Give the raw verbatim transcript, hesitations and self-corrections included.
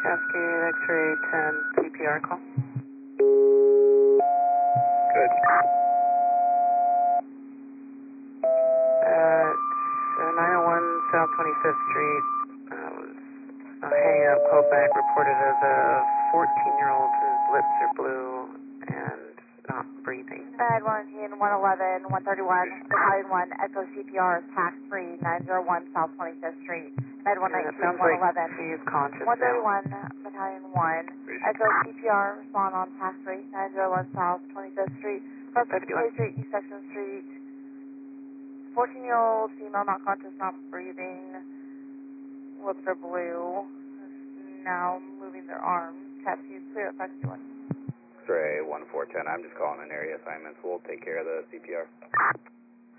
Cascade X-ray ten C P R call. Good. Uh, nine oh one South twenty-fifth Street. Uh, was a hang-up callback reported as a fourteen-year-old whose lips are blue and not breathing. Med one one eleven, one thirty-one, Battalion one, Echo C P R, tax-free, nine oh one South twenty-fifth Street. Med one And it nineteen, sounds like one eleven, he's conscious one now. thirty-one, Battalion one, Echo C P R, respond on tax-free, nine oh one South twenty-fifth Street, Purpose Street, East Section Street. fourteen-year-old female, not conscious, not breathing, lips are blue, now moving their arms. Taxi is clear at five fifty-one. X-ray one four ten, I'm just calling in area assignments. We'll take care of the C P R.